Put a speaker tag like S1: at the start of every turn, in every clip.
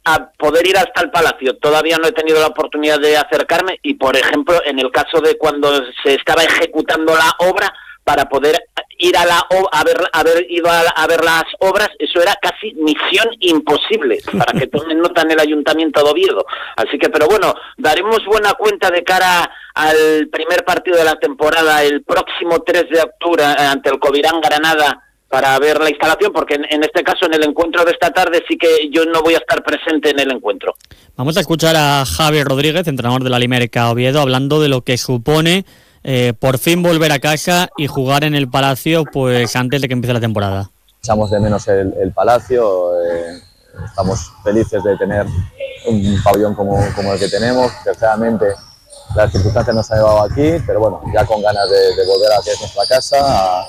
S1: a poder ir hasta el Palacio. Todavía no he tenido la oportunidad de acercarme y, por ejemplo, en el caso de cuando se estaba ejecutando la obra, para poder ir haber ido a ver las obras, eso era casi misión imposible, para que tomen nota en el Ayuntamiento de Oviedo. Así que, pero bueno, daremos buena cuenta de cara al primer partido de la temporada, el próximo 3 de octubre, ante el Covirán Granada, para ver la instalación, porque en este caso, en el encuentro de esta tarde, sí que yo no voy a estar presente en el encuentro.
S2: Vamos a escuchar a Javi Rodríguez, entrenador de la Limerca Oviedo, hablando de lo que supone por fin volver a casa y jugar en el Palacio pues antes de que empiece la temporada.
S3: Echamos de menos el Palacio, estamos felices de tener un pabellón como el que tenemos. Desgraciadamente las circunstancias nos han llevado aquí, pero bueno, ya con ganas de volver a lo que es nuestra casa,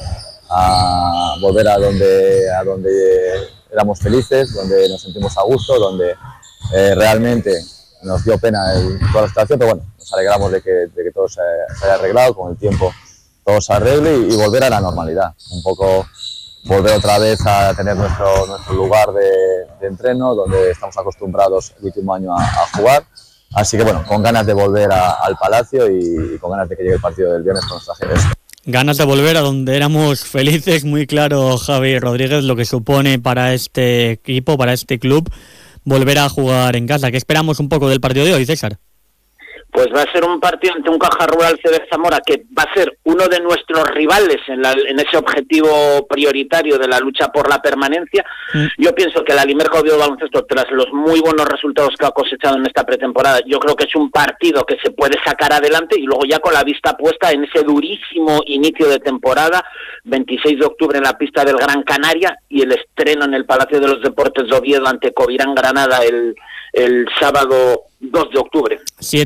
S3: a volver a donde éramos felices, donde nos sentimos a gusto, donde realmente nos dio pena toda la situación, pero bueno, nos alegramos de que todo se haya arreglado, con el tiempo todo se arregle y volver a la normalidad, un poco volver otra vez a tener nuestro lugar de entreno, donde estamos acostumbrados el último año a jugar. Así que bueno, con ganas de volver al Palacio y con ganas de que llegue el partido del viernes con nuestra gente.
S2: Ganas de volver a donde éramos felices, muy claro, Javi Rodríguez, lo que supone para este equipo, para este club, volver a jugar en casa. ¿Qué esperamos un poco del partido de hoy, César?
S1: Pues va a ser un partido ante un Caja Rural CD Zamora que va a ser uno de nuestros rivales en ese objetivo prioritario de la lucha por la permanencia. Yo pienso que la Limerca Oviedo Baloncesto, tras los muy buenos resultados que ha cosechado en esta pretemporada, yo creo que es un partido que se puede sacar adelante y luego ya con la vista puesta en ese durísimo inicio de temporada, 26 de octubre en la pista del Gran Canaria y el estreno en el Palacio de los Deportes de Oviedo ante Covirán Granada el sábado 2 de octubre.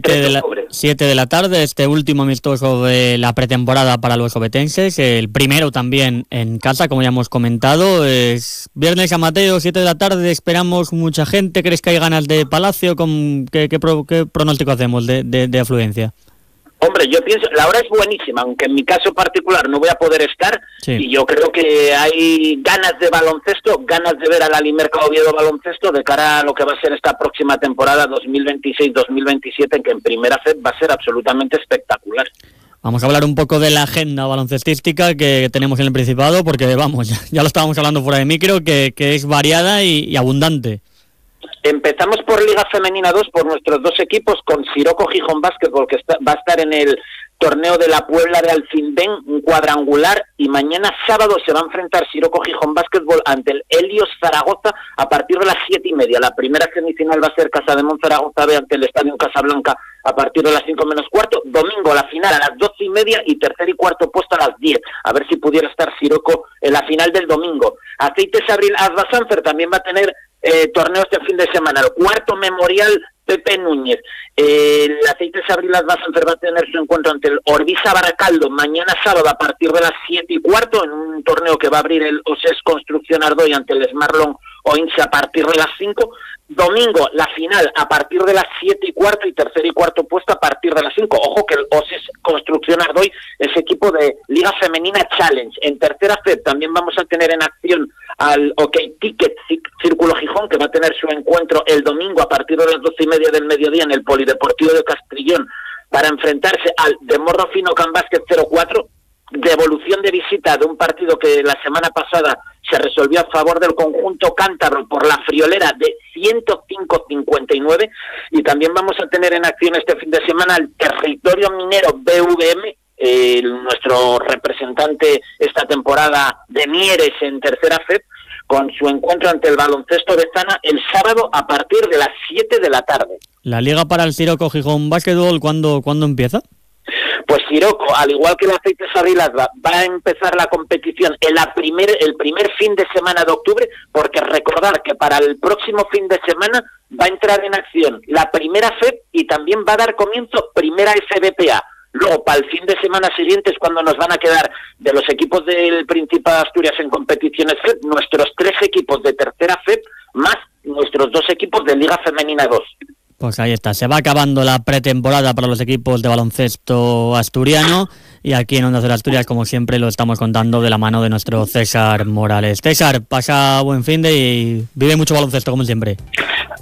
S2: 7 de la tarde, este último amistoso de la pretemporada para los ovetenses, el primero también en casa, como ya hemos comentado. Es viernes a Mateo, 7 de la tarde, esperamos mucha gente. ¿Crees que hay ganas de Palacio? ¿Qué pronóstico hacemos de afluencia?
S1: Hombre, yo pienso, la hora es buenísima, aunque en mi caso particular no voy a poder estar, sí. Y yo creo que hay ganas de baloncesto, ganas de ver a la Limerca Oviedo Baloncesto de cara a lo que va a ser esta próxima temporada 2026-2027, que en primera FED va a ser absolutamente espectacular.
S2: Vamos a hablar un poco de la agenda baloncestística que tenemos en el Principado, porque vamos, ya lo estábamos hablando fuera de micro, que es variada y abundante.
S1: Empezamos por Liga Femenina 2, por nuestros dos equipos, con Siroco Gijón Básquetbol, que va a estar en el torneo de la Puebla de Alcindén, un cuadrangular, y mañana sábado se va a enfrentar Siroco Gijón Básquetbol ante el Helios Zaragoza a partir de las 7:30. La primera semifinal va a ser Casademont Zaragoza B ante el Estadio Casablanca a partir de las 5 menos cuarto. Domingo la final a las 12:30 y tercer y cuarto puesto a las 10. A ver si pudiera estar Siroco en la final del domingo. Aceites Abril Asba Sanfer también va a tener torneo este fin de semana, el cuarto memorial Pepe Núñez. El Aceites Abril Asba Sanfer va a tener su encuentro ante el Orbiza Baracaldo mañana sábado a partir de las 7:15 en un torneo que va a abrir el OSES Construcción Ardoy ante el Smarlon Oinse a partir de las 5. Domingo la final a partir de las 7:15 y tercer y cuarto puesto a partir de las 5. Ojo que el OSES Construcción Ardoy es equipo de Liga Femenina Challenge. En tercera FED también vamos a tener en acción al OK Ticket Círculo Gijón, que va a tener su encuentro el domingo a partir de las 12:30 del mediodía en el Polideportivo de Castrillón para enfrentarse al de Morro Fino Can Básquet 04. Devolución de visita de un partido que la semana pasada se resolvió a favor del conjunto cántabro por la friolera de 105-59, y también vamos a tener en acción este fin de semana el Territorio Minero BVM, nuestro representante esta temporada de Mieres en tercera FED, con su encuentro ante el Baloncesto Bezana el sábado a partir de las 7 de la tarde.
S2: ¿La liga para el Siroco Gijón Básquetbol cuándo empieza?
S1: Pues Siroco, al igual que el Aceites Abril Asba, va a empezar la competición el primer fin de semana de octubre, porque recordar que para el próximo fin de semana va a entrar en acción la primera FED y también va a dar comienzo primera FBPA. Luego, para el fin de semana siguiente es cuando nos van a quedar de los equipos del Principado de Asturias en competiciones FED, nuestros 3 equipos de tercera FED, más nuestros 2 equipos de Liga Femenina 2.
S2: Pues ahí está, se va acabando la pretemporada para los equipos de baloncesto asturiano y aquí en Onda Cero Asturias, como siempre, lo estamos contando de la mano de nuestro César Morales. César, pasa buen finde y vive mucho baloncesto, como siempre.